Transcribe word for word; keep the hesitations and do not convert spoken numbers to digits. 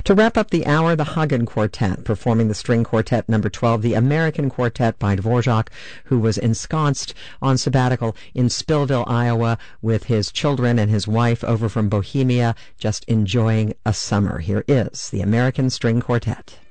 To wrap up the hour, the Hagen Quartet, performing the string quartet number twelve, the American Quartet by Dvorak, who was ensconced on sabbatical in Spillville, Iowa, with his children and his wife over from Bohemia, just enjoying a summer. Here is the American String Quartet.